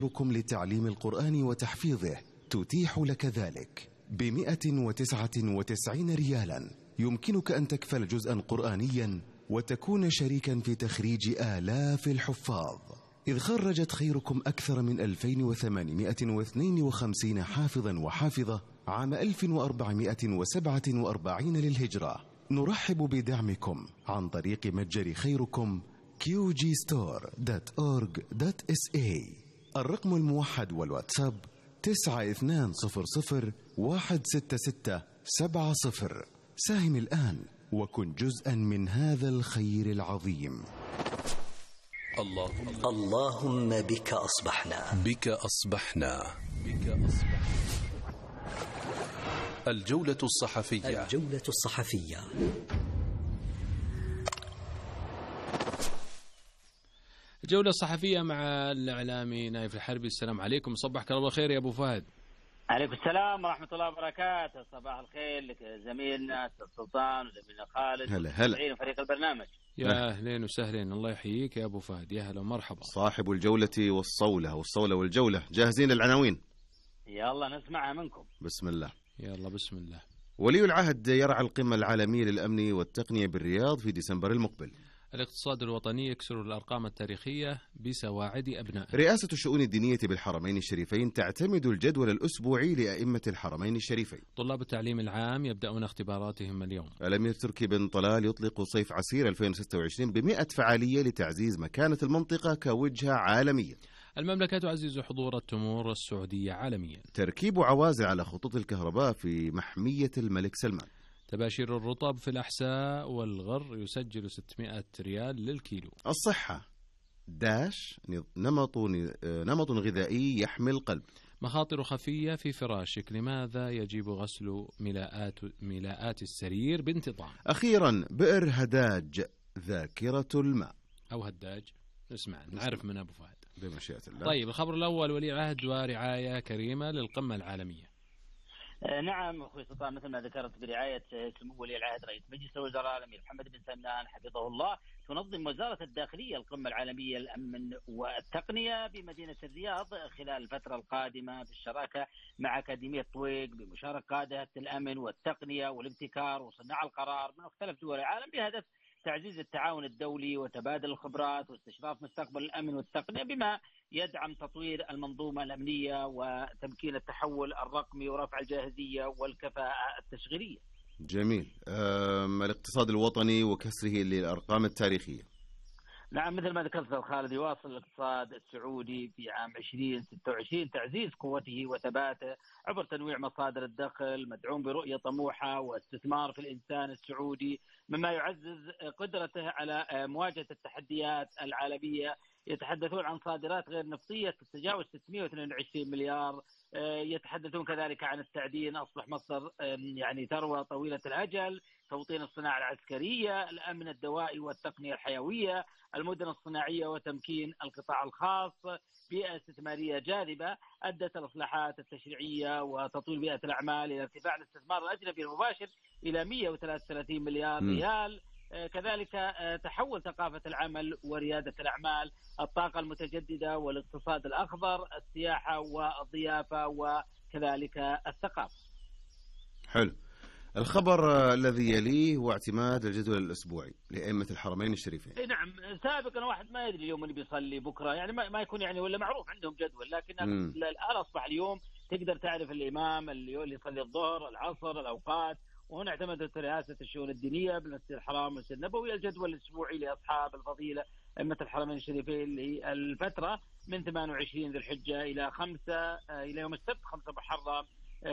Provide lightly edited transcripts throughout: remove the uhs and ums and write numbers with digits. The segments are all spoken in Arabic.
بكم لتعليم القرآن وتحفيظه تتيح لك ذلك ب199 ريالا. يمكنك أن تكفل جزءا قرآنيا وتكون شريكا في تخريج آلاف الحفاظ، إذ خرجت خيركم أكثر من 2852 حافظا وحافظة عام 1447 للهجرة. نرحب بدعمكم عن طريق متجر خيركم qgstore.org.sa. الرقم الموحد والواتساب 9200166770. ساهم الآن وكن جزءا من هذا الخير العظيم. اللهم بك أصبحنا. الجولة الصحفية. الجولة الصحفية مع الإعلامي نايف الحربي. السلام عليكم، صبحك الله خير يا أبو فهد. عليكم السلام ورحمة الله وبركاته. صباح الخير لك زميلنا السلطان وزميلنا خالد. هلا فريق البرنامج. يا أهلين وسهلين، الله يحييك يا أبو فهد. يا هلا ومرحبا. صاحب الجولة والصولة والجولة، جاهزين للعناوين؟ يلا نسمعها منكم. بسم الله. يلا بسم الله. ولي العهد يرعى القمة العالمية للأمن والتقنية بالرياض في ديسمبر المقبل. الاقتصاد الوطني يكسر الأرقام التاريخية بسواعد أبنائه. رئاسة الشؤون الدينية بالحرمين الشريفين تعتمد الجدول الأسبوعي لأئمة الحرمين الشريفين. طلاب التعليم العام يبدأون اختباراتهم اليوم. الأمير تركي بن طلال يطلق صيف عسير 2026 ب100 فعالية لتعزيز مكانة المنطقة كوجهة عالمية. المملكة تعزز حضور التمور السعودية عالميا. تركيب عوازل على خطوط الكهرباء في محمية الملك سلمان. تباشير الرطب في الأحساء والغر يسجل 600 ريال للكيلو. الصحة نمط غذائي يحمي القلب. مخاطر خفية في فراشك، لماذا يجب غسل ملاءات السرير بانتظام؟ أخيرا بئر هداج ذاكرة الماء أو هداج. نعرف من أبو فهد بمشيئة الله. طيب، الخبر الأول: ولي عهد ورعاية كريمة للقمة العالمية. نعم أخوي سلطان، مثل ما ذكرت برعاية سمو ولي العهد رئيس مجلس الوزراء الأمير محمد بن سلمان حفظه الله، تنظم وزارة الداخلية القمة العالمية للأمن والتقنية بمدينة الرياض خلال الفترة القادمة بالشراكة مع أكاديمية طويق بمشاركة قادة الأمن والتقنية والابتكار وصناع القرار من مختلف دول العالم بهدف تعزيز التعاون الدولي وتبادل الخبرات واستشراف مستقبل الأمن والتقنية بما يدعم تطوير المنظومة الأمنية وتمكين التحول الرقمي ورفع الجاهزية والكفاءة التشغيلية. جميل. الاقتصاد الوطني وكسره للأرقام التاريخية. نعم، مثل ما ذكرت خالد، يواصل الاقتصاد السعودي في عام 2026 تعزيز قوته وثباته عبر تنويع مصادر الدخل مدعوم برؤية طموحة واستثمار في الإنسان السعودي، مما يعزز قدرته على مواجهة التحديات العالمية. يتحدثون عن صادرات غير نفطية تتجاوز 622 مليار. يتحدثون كذلك عن التعدين أصبح مصدر يعني ثروة طويلة الأجل، توطين الصناعة العسكرية، الأمن الدوائي والتقنية الحيوية، المدن الصناعية وتمكين القطاع الخاص، بيئة استثمارية جاذبة. أدت الإصلاحات التشريعية وتطوير بيئة الأعمال إلى ارتفاع الاستثمار الأجنبي المباشر إلى 133 مليار ريال. كذلك تحول ثقافة العمل وريادة الأعمال، الطاقة المتجددة والاقتصاد الأخضر، السياحة والضيافة وكذلك الثقافة. حلو. الخبر الذي يليه هو اعتماد الجدول الأسبوعي لأئمة الحرمين الشريفين. نعم، سابقا واحد ما يدري اليوم اللي بيصلي بكرة، يعني ما يكون يعني ولا معروف عندهم جدول، لكن الآن أصبح اليوم تقدر تعرف الإمام اللي يصلي الظهر العصر الأوقات. وهنا اعتمدت رئاسة الشؤون الدينية بالمسجد الحرام والمسجد النبوي الجدول الأسبوعي لأصحاب الفضيلة أئمة الحرمين الشريفين للفترة من 28 ذي الحجة إلى يوم السبت 5 محرم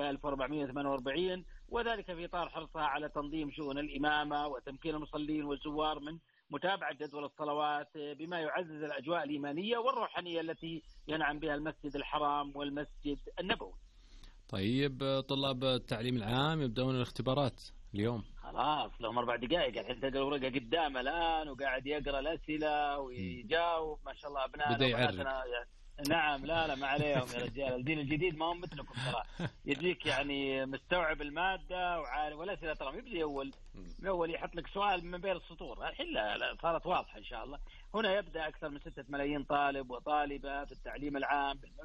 1448، وذلك في إطار حرصها على تنظيم شؤون الإمامة وتمكين المصلين والزوار من متابعة جدول الصلوات بما يعزز الأجواء الإيمانية والروحانية التي ينعم بها المسجد الحرام والمسجد النبوي. طيب، طلاب التعليم العام يبدأون الاختبارات اليوم. خلاص لهم 4 دقائق الحين، تلقى الورقة قدامه الآن وقاعد يقرأ الأسئلة ويجاوب. ما شاء الله أبنائنا وبناتنا يعني. نعم، لا ما عليهم يا رجال، الجيل الجديد ما هم مثلكم ترى. يجيك يعني مستوعب المادة وعارف، والأسئلة ترى يبدأ من أول يحط لك سؤال من بين السطور. الحين لا صارت واضحة إن شاء الله. هنا يبدأ أكثر من 6 ملايين طالب وطالبة في التعليم العام